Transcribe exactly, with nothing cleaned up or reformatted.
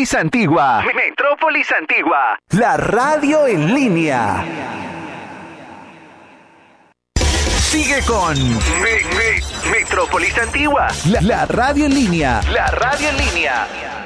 Metrópolis Antigua. Metrópolis Antigua. La radio en línea. Sigue con Me- Me- Metrópolis Antigua. La, la radio en línea. La radio en línea.